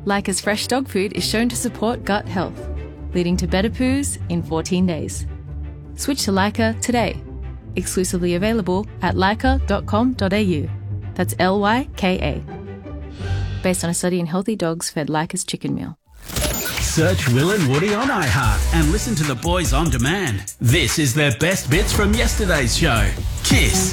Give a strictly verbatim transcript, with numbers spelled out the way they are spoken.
Lyca's fresh dog food is shown to support gut health, leading to better poos in fourteen days. Switch to Lyca today. Exclusively available at lyca dot com dot a u. That's L Y K A. Based on a study in healthy dogs fed Lyca's chicken meal. Search Will and Woody on iHeart and listen to the boys on demand. This is their best bits from yesterday's show. Kiss.